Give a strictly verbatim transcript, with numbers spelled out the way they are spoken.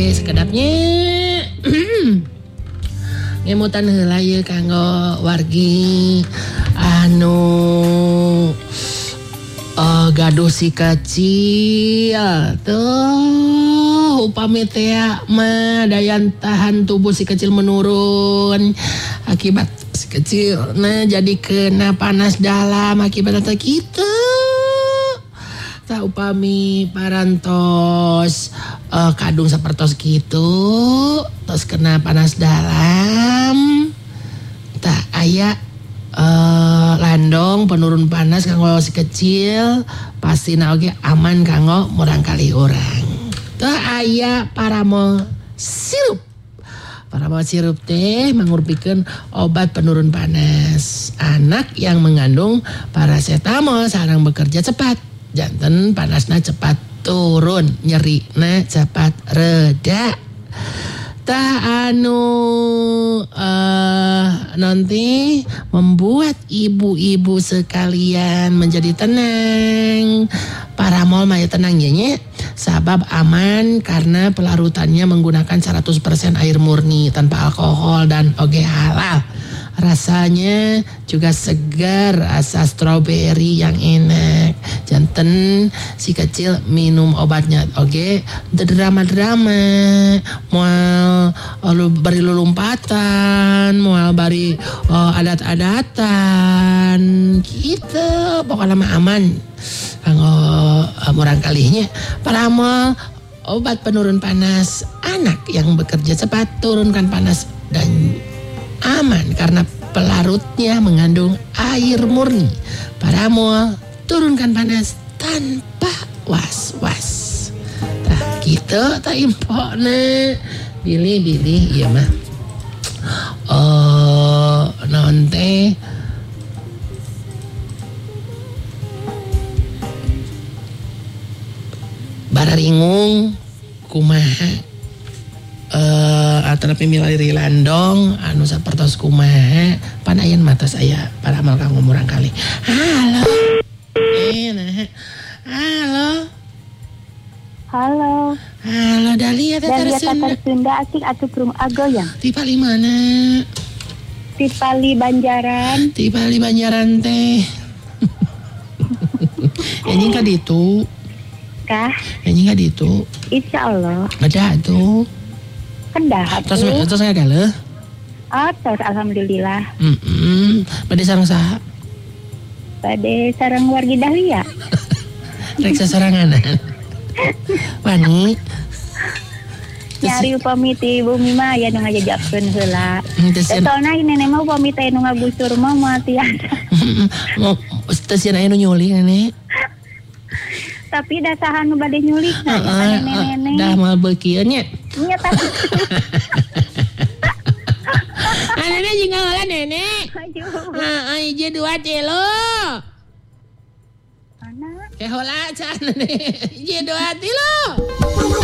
oge sekedapnya. Ngemutan heula ieu kanggo wargi anu uh, gaduh si kecil tuh upami teh mah daya tahan tubuh si kecil menurun akibat si kecil nah jadi kena panas dalam akibat eta kitu. Tah upami parantos uh, kadung sapertos gitu terus kena panas dalam tah aya uh, landong penurun panas kanggo si kecil pastina oge aman kanggo murangkali urang. Tah aya paramol sirup. Paramol sirup teh mangurpikeun obat penurun panas. Anak yang mengandung paracetamol sareng bekerja cepat. Janten panasna cepat turun, nyerina cepat reda. Tah anu uh, nanti membuat ibu-ibu sekalian menjadi tenang. Paramol mah tenang ya nya. Sabab aman karena pelarutannya menggunakan seratus persen air murni tanpa alkohol dan oge halal. Rasanya juga segar, asa stroberi yang enak. Janten si kecil minum obatnya oge okay? Drama-drama moal uh, bari lulumpatan, moal bari uh, adat-adatan gitu. Pokoknya mah aman kanggo uh, murang kalihnya. Paramol obat penurun panas anak yang bekerja cepat, turunkan panas dan aman karena pelarutnya mengandung air murni. Paramol turunkan panas tanpa was-was. Tah gitu tah impone. Bilih-bilih ieu mah. Oh, naon teh? Bararingung kumaha? Uh, atanapi milari landong anu sapertos kumaha panayan mata saya para amal kanggo murang kali. Halo. Eh nah. Halo. Halo. Halo Dahlia Tatar Sunda. Tatar Sunda asik atuh kurung agoyang. Di Pali mana? Di Pali Banjaran. Di Pali Banjaran teh. Anjing ka ditu. Kah? Anjing ka ditu. Insyaallah. Ada tuh. Kendah terus terus nggak galau? Oh terus alhamdulillah. Hmm, pada sarang saha? Pada sarang wargi Dahlia. Reksa saranganan. Wani. Nyari upami ti bumi mah ya nu ngajajabkeun heula. Soalna nenek mah upami teh nu ngagusur mah mati ada. Mau stasiun aya nu nyulik nenek. Tapi dah saha nu bade nyulik na uh, uh, nenek-nenek. Dah mal beukieu nya. Nya tah. Ah nenek jeung ngaeulah nenek. Heeh, hiji dua tilo. Mana? Ke heula can nenek. Hiji dua tilo.